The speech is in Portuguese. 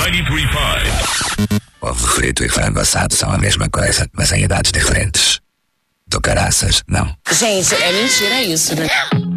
93.5. Ovo frito e frango assado são a mesma coisa, mas em idades diferentes. Do caraças, não. Gente, é mentira isso, né?